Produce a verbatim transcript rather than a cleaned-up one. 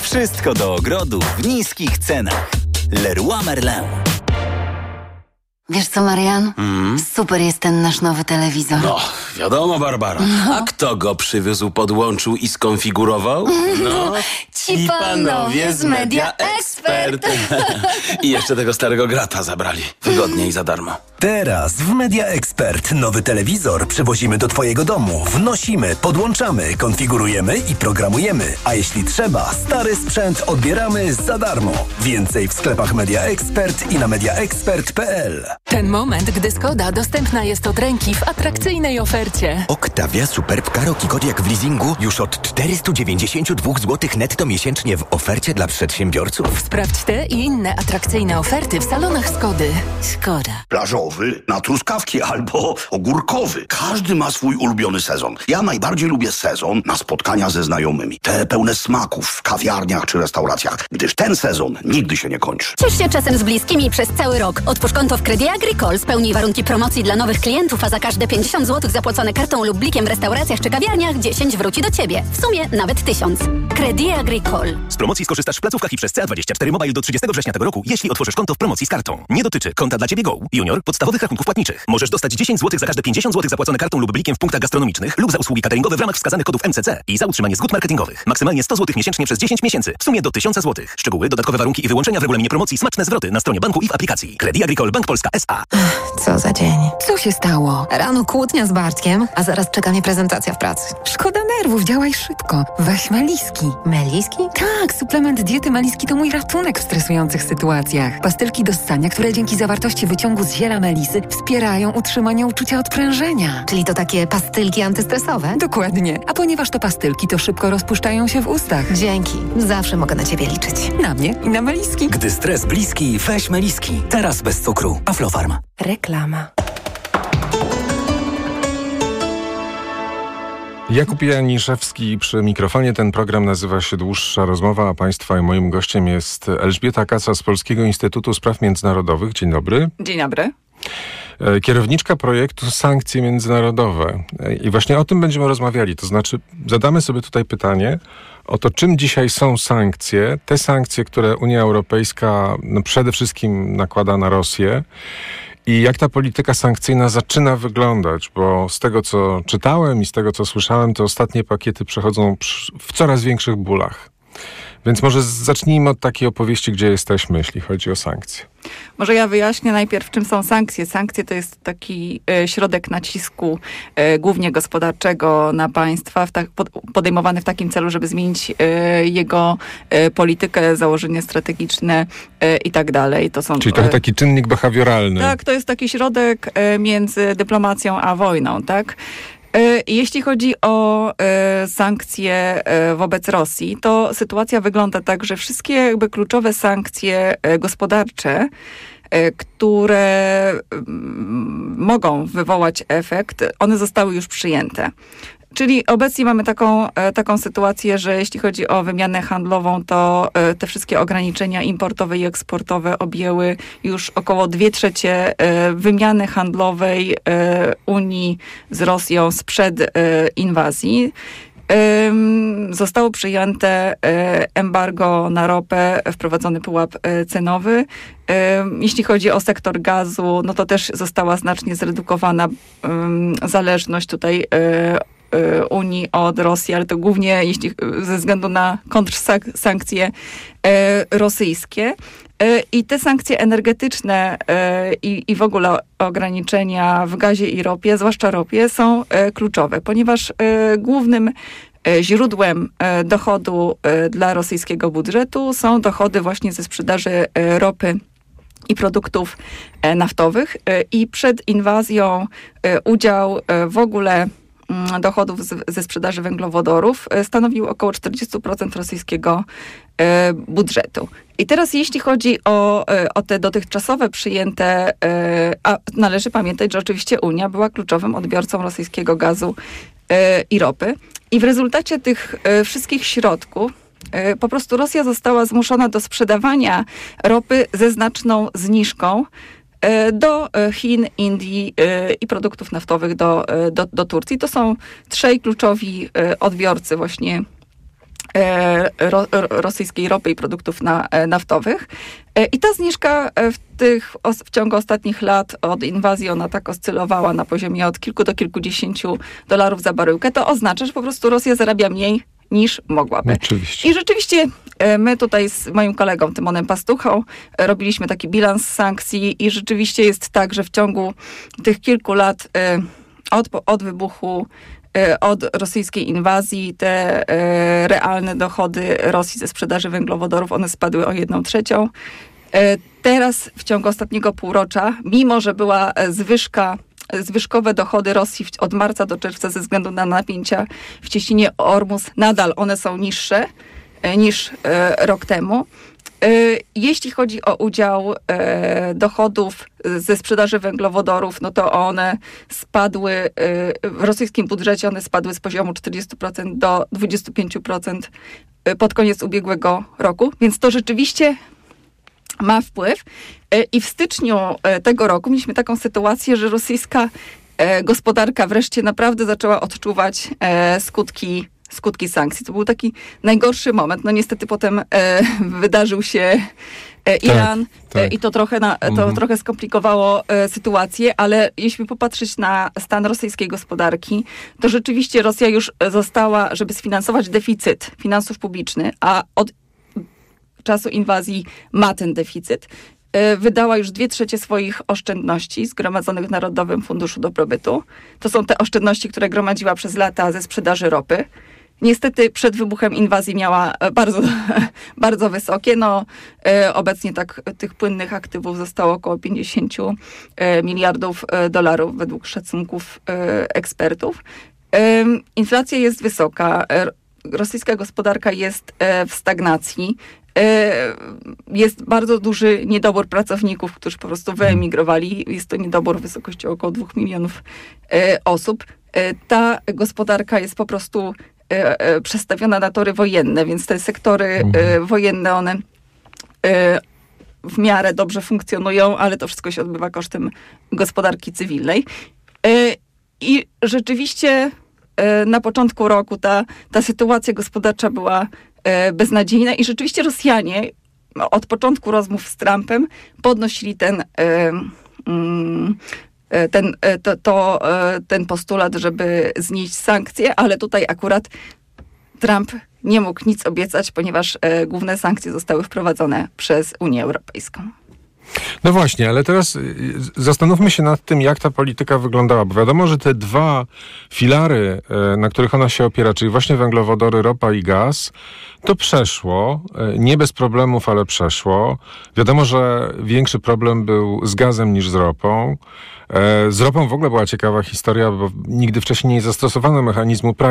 Wszystko do ogrodu w niskich cenach. Leroy Merlin. Wiesz co, Marian? Mm? Super jest ten nasz nowy telewizor. No, wiadomo, Barbara. No. A kto go przywiózł, podłączył i skonfigurował? No, ci panowie z Media Expert. I jeszcze tego starego grata zabrali. Wygodnie i za darmo. Teraz w Media Expert nowy telewizor przywozimy do twojego domu. Wnosimy, podłączamy, konfigurujemy i programujemy. A jeśli trzeba, stary sprzęt odbieramy za darmo. Więcej w sklepach Media Expert i na mediaexpert kropka p l. Ten moment, gdy Skoda dostępna jest od ręki w atrakcyjnej ofercie. Octavia Superb Karoki Kodiaq w leasingu już od czterysta dziewięćdziesiąt dwa złote netto miesięcznie w ofercie dla przedsiębiorców. Sprawdź te i inne atrakcyjne oferty w salonach Skody. Skoda. Plażowy na truskawki albo ogórkowy. Każdy ma swój ulubiony sezon. Ja najbardziej lubię sezon na spotkania ze znajomymi. Te pełne smaków w kawiarniach czy restauracjach, gdyż ten sezon nigdy się nie kończy. Ciesz się czasem z bliskimi przez cały rok. Otwórz konto w Credit Agricole, spełnij warunki promocji dla nowych klientów, a za każde pięćdziesiąt złotych zapłacone kartą lub blikiem w restauracjach czy kawiarniach dziesięć wróci do Ciebie. W sumie nawet tysiąc. Credit Agricole. Z promocji skorzystasz w placówkach i przez C A dwadzieścia cztery Mobile do trzydziestego września tego roku, jeśli otworzysz konto w promocji z kartą. Nie dotyczy konta dla Ciebie Go, Junior, podstawowych rachunków płatniczych. Możesz dostać dziesięć złotych za każde pięćdziesiąt złotych zapłacone kartą lub blikiem w punktach gastronomicznych lub za usługi cateringowe w ramach wskazanych kodów M C C i za utrzymanie zgód marketingowych. Maksymalnie sto złotych miesięcznie przez dziesięć miesięcy. W sumie do tysiąc złotych. Szczegóły, dodatkowe warunki i wyłączenia w regulaminie promocji, smaczne zwroty na stronie banku i w aplikacji. Credit Agricole Bank Polska S A. Co za dzień. Co się stało? Rano kłótnia z Bartkiem, a zaraz czeka mnie prezentacja w pracy. Szkoda nerwów, działaj szybko. Weź Meliski. Meliski? Tak, suplement diety Meliski to mój ratunek w stresujących sytuacjach. Pastylki do ssania, które dzięki zawartości wyciągu z ziela melisy wspierają utrzymanie uczucia odprężenia. Czyli to takie pastylki antystresowe? Dokładnie. A ponieważ to pastylki, to szybko rozpuszczają się w ustach. Dzięki. Zawsze mogę na Ciebie liczyć. Na mnie i na Meliski. Gdy stres bliski, weź Meliski. Teraz bez cukru. Aflofarm. Reklama. Jakub Janiszewski przy mikrofonie. Ten program nazywa się Dłuższa Rozmowa, a Państwa i moim gościem jest Elżbieta Kaca z Polskiego Instytutu Spraw Międzynarodowych. Dzień dobry. Dzień dobry. Kierowniczka projektu Sankcje Międzynarodowe. I właśnie o tym będziemy rozmawiali. To znaczy zadamy sobie tutaj pytanie o to, czym dzisiaj są sankcje. Te sankcje, które Unia Europejska no przede wszystkim nakłada na Rosję. I jak ta polityka sankcyjna zaczyna wyglądać, bo z tego, co czytałem i z tego, co słyszałem, te ostatnie pakiety przechodzą w coraz większych bólach. Więc może zacznijmy od takiej opowieści, gdzie jesteśmy, jeśli chodzi o sankcje. Może ja wyjaśnię najpierw, czym są sankcje. Sankcje to jest taki e, środek nacisku, e, głównie gospodarczego, na państwa, w ta, pod, podejmowany w takim celu, żeby zmienić e, jego e, politykę, założenie strategiczne e, i tak dalej. To są, Czyli trochę taki czynnik behawioralny. Tak, to jest taki środek e, między dyplomacją a wojną, tak? Jeśli chodzi o e, sankcje e, wobec Rosji, to sytuacja wygląda tak, że wszystkie jakby kluczowe sankcje e, gospodarcze, e, które m, mogą wywołać efekt, one zostały już przyjęte. Czyli obecnie mamy taką, taką sytuację, że jeśli chodzi o wymianę handlową, to te wszystkie ograniczenia importowe i eksportowe objęły już około dwie trzecie wymiany handlowej Unii z Rosją sprzed inwazji. Zostało przyjęte embargo na ropę, wprowadzony pułap cenowy. Jeśli chodzi o sektor gazu, no to też została znacznie zredukowana zależność tutaj Unii od Rosji, ale to głównie jeśli, ze względu na kontrsankcje rosyjskie. I te sankcje energetyczne i, i w ogóle ograniczenia w gazie i ropie, zwłaszcza ropie, są kluczowe, ponieważ głównym źródłem dochodu dla rosyjskiego budżetu są dochody właśnie ze sprzedaży ropy i produktów naftowych. I przed inwazją udział w ogóle dochodów z, ze sprzedaży węglowodorów stanowił około czterdzieści procent rosyjskiego e, budżetu. I teraz jeśli chodzi o, o te dotychczasowe przyjęte, e, a należy pamiętać, że oczywiście Unia była kluczowym odbiorcą rosyjskiego gazu e, i ropy. I w rezultacie tych e, wszystkich środków e, po prostu Rosja została zmuszona do sprzedawania ropy ze znaczną zniżką do Chin, Indii i produktów naftowych do, do, do Turcji. To są trzej kluczowi odbiorcy właśnie ro, rosyjskiej ropy i produktów na, naftowych. I ta zniżka w, tych, w ciągu ostatnich lat od inwazji ona tak oscylowała na poziomie od kilku do kilkudziesięciu dolarów za baryłkę. To oznacza, że po prostu Rosja zarabia mniej niż mogłaby. Oczywiście. I rzeczywiście my tutaj z moim kolegą Tymonem Pastuchą robiliśmy taki bilans sankcji i rzeczywiście jest tak, że w ciągu tych kilku lat od, od wybuchu od rosyjskiej inwazji te e, realne dochody Rosji ze sprzedaży węglowodorów, one spadły o jedną trzecią. E, teraz w ciągu ostatniego półrocza, mimo że była zwyżka, zwyżkowe dochody Rosji od marca do czerwca ze względu na napięcia w cieśninie Ormus, nadal one są niższe e, niż e, rok temu. Jeśli chodzi o udział e, dochodów ze sprzedaży węglowodorów, no to one spadły, e, w rosyjskim budżecie one spadły z poziomu czterdzieści procent do dwadzieścia pięć procent pod koniec ubiegłego roku, więc to rzeczywiście ma wpływ. E, I w styczniu tego roku mieliśmy taką sytuację, że rosyjska e, gospodarka wreszcie naprawdę zaczęła odczuwać e, skutki skutki sankcji. To był taki najgorszy moment. No niestety potem e, wydarzył się e, Iran tak, tak. E, i to trochę, na, to mhm. trochę skomplikowało e, sytuację, ale jeśli popatrzeć na stan rosyjskiej gospodarki, to rzeczywiście Rosja już została, żeby sfinansować deficyt finansów publicznych, a od czasu inwazji ma ten deficyt, e, wydała już dwie trzecie swoich oszczędności zgromadzonych w Narodowym Funduszu Dobrobytu. To są te oszczędności, które gromadziła przez lata ze sprzedaży ropy. Niestety przed wybuchem inwazji miała bardzo, bardzo wysokie. No, e, obecnie tak tych płynnych aktywów zostało około pięćdziesiąt miliardów dolarów według szacunków e, ekspertów. E, inflacja jest wysoka. E, rosyjska gospodarka jest e, w stagnacji. E, jest bardzo duży niedobór pracowników, którzy po prostu wyemigrowali. Jest to niedobór w wysokości około dwóch milionów e, osób. E, ta gospodarka jest po prostu przestawiona na tory wojenne, więc te sektory mhm. wojenne, one w miarę dobrze funkcjonują, ale to wszystko się odbywa kosztem gospodarki cywilnej. I rzeczywiście na początku roku ta, ta sytuacja gospodarcza była beznadziejna i rzeczywiście Rosjanie od początku rozmów z Trumpem podnosili ten Ten, to, to, ten postulat, żeby znieść sankcje, ale tutaj akurat Trump nie mógł nic obiecać, ponieważ główne sankcje zostały wprowadzone przez Unię Europejską. No właśnie, ale teraz zastanówmy się nad tym, jak ta polityka wyglądała, bo wiadomo, że te dwa filary, na których ona się opiera, czyli właśnie węglowodory, ropa i gaz, to przeszło, nie bez problemów, ale przeszło. Wiadomo, że większy problem był z gazem niż z ropą. Z ropą w ogóle była ciekawa historia, bo nigdy wcześniej nie zastosowano mechanizmu